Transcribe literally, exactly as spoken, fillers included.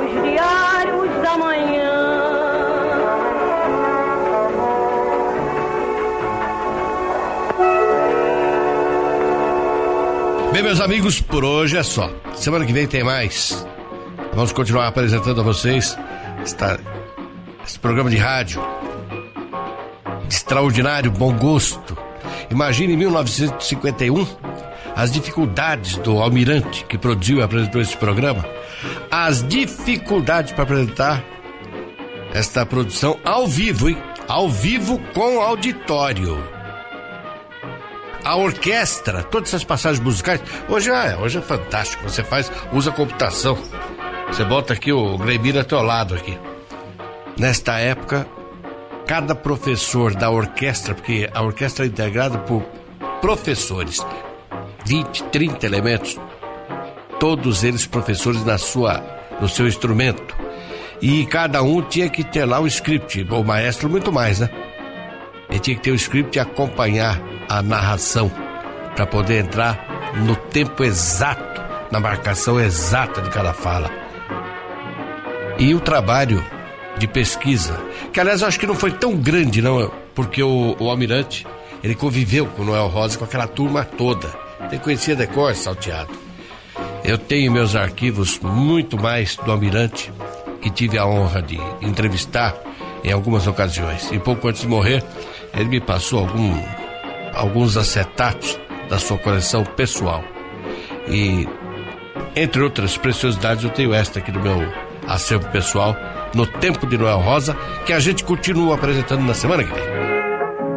os diários da manhã. Bem, meus amigos, por hoje é só. Semana que vem tem mais. Vamos continuar apresentando a vocês esta, esse programa de rádio de extraordinário bom gosto. Imagine em mil novecentos e cinquenta e um as dificuldades do Almirante, que produziu e apresentou esse programa, as dificuldades para apresentar esta produção ao vivo, hein? Ao vivo com auditório. A orquestra, todas essas passagens musicais, hoje é, hoje é fantástico, você faz, usa computação, você bota aqui o Gremir ao teu lado aqui. Nesta época, cada professor da orquestra, porque a orquestra é integrada por professores, vinte, trinta elementos, todos eles professores na sua, no seu instrumento, e cada um tinha que ter lá um script, o maestro muito mais, né? Ele tinha que ter um script e acompanhar a narração para poder entrar no tempo exato, na marcação exata de cada fala. E o trabalho de pesquisa, que aliás eu acho que não foi tão grande não, porque o, o Almirante, ele conviveu com o Noel Rosa, com aquela turma toda, ele conhecia de cor, salteado. Eu tenho em meus arquivos muito mais do Almirante, que tive a honra de entrevistar em algumas ocasiões, e pouco antes de morrer ele me passou algum, alguns acetatos da sua coleção pessoal. E, entre outras preciosidades, eu tenho esta aqui do meu acervo pessoal, No Tempo de Noel Rosa, que a gente continua apresentando na semana que vem.